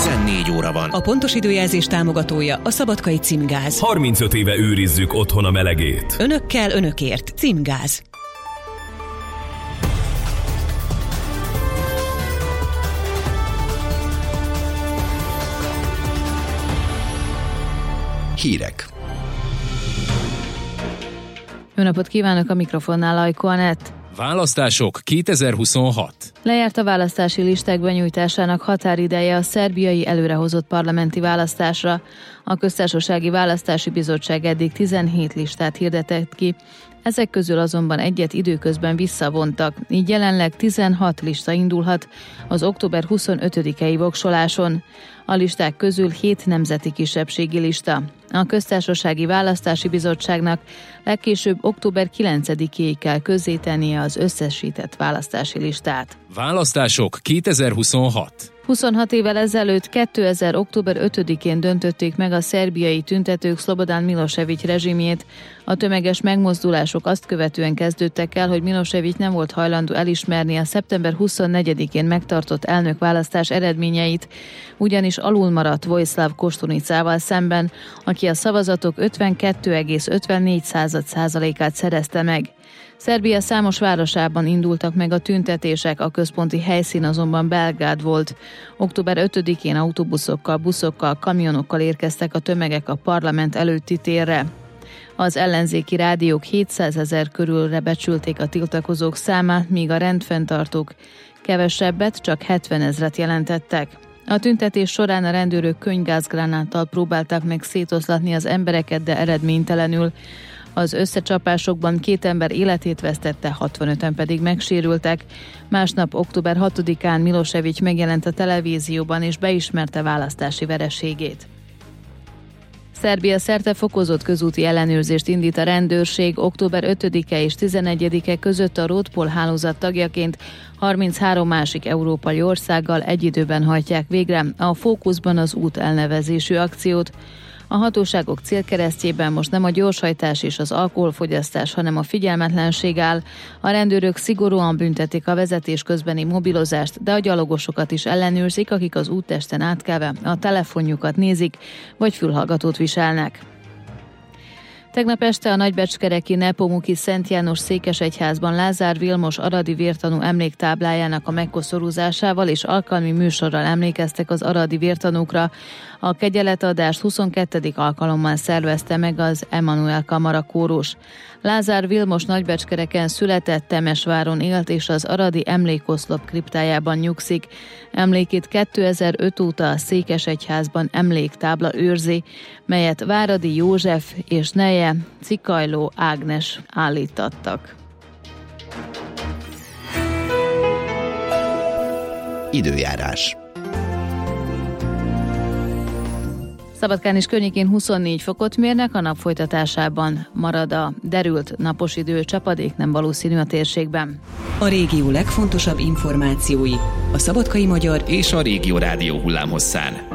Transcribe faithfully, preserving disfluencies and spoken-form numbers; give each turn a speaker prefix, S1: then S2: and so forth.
S1: tizennégy óra van.
S2: A pontos időjelzés támogatója a Szabadkai Címgáz.
S3: harmincöt éve őrizzük otthon a melegét.
S2: Önökkel, önökért. Címgáz.
S1: Hírek.
S4: Jó napot kívánok, a mikrofonnál Ajko Anett.
S5: Választások kétezer-huszonhat.
S4: Lejárt a választási listák benyújtásának határideje a szerbiai előrehozott parlamenti választásra. A Köztársasági Választási Bizottság eddig tizenhét listát hirdetett ki, ezek közül azonban egyet időközben visszavontak, így jelenleg tizenhat lista indulhat az október huszonötödikei voksoláson. A listák közül hét nemzeti kisebbségi lista. A Köztársasági Választási Bizottságnak legkésőbb október kilencedikéig kell közzétennie az összesített választási listát.
S5: Választások kétezer-huszonhat.
S4: huszonhat évvel ezelőtt kétezer. október ötödikén döntötték meg a szerbiai tüntetők Slobodan Milošević rezsimjét. A tömeges megmozdulások azt követően kezdődtek el, hogy Milošević nem volt hajlandó elismerni a szeptember huszonnegyedikén megtartott elnökválasztás eredményeit, ugyanis alulmaradt Vojislav Koštunicával szemben, aki a szavazatok ötvenkettő egész ötvennégy százalékát szerezte meg. Szerbia számos városában indultak meg a tüntetések, a központi helyszín azonban Belgrád volt. október ötödikén autóbuszokkal, buszokkal, kamionokkal érkeztek a tömegek a parlament előtti térre. Az ellenzéki rádiók hétszázezer körülre becsülték a tiltakozók számát, míg a rendfenntartók kevesebbet, csak hetvenezret jelentettek. A tüntetés során a rendőrök könygázgránáttal próbálták meg szétoszlatni az embereket, de eredménytelenül. Az összecsapásokban két ember életét vesztette, hatvanöten pedig megsérültek. Másnap, október hatodikán Milošević megjelent a televízióban és beismerte választási vereségét. Szerbia szerte fokozott közúti ellenőrzést indít a rendőrség. október ötödike és tizenegyedike között a Roadpol hálózat tagjaként harminchárom másik európai országgal egy időben hajtják végre a Fókuszban az út elnevezésű akciót. A hatóságok célkeresztjében most nem a gyorshajtás és az alkoholfogyasztás, hanem a figyelmetlenség áll. A rendőrök szigorúan büntetik a vezetés közbeni mobilozást, de a gyalogosokat is ellenőrzik, akik az úttesten átkelve a telefonjukat nézik, vagy fülhallgatót viselnek. Tegnap este a nagybecskereki Nepomuki Szent János székesegyházban Lázár Vilmos aradi vértanú emléktáblájának a megkoszorúzásával és alkalmi műsorral emlékeztek az aradi vértanúkra. A kegyeletadást huszonkettedik alkalommal szervezte meg az Emanuel Kamara kórus. Lázár Vilmos Nagybecskereken született, Temesváron élt és az aradi emlékoszlop kriptájában nyugszik. Emlékét kétezer-öt óta a székesegyházban emléktábla őrzi, melyet Váradi József és neje Cikajló Ágnes állítattak.
S1: Időjárás.
S4: Szabadkán és környékén huszonnégy fokot mérnek, a nap folytatásában marad a derült napos idő, csapadék nem valószínű a térségben.
S2: A régió legfontosabb információi a Szabadkai Magyar
S1: és a Régió Rádió hullámhosszán.